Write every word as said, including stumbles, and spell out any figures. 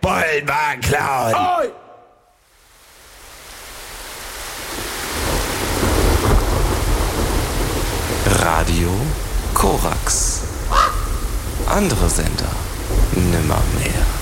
Bullen klauen. Oi! Radio Korax. Andere Sender nimmermehr.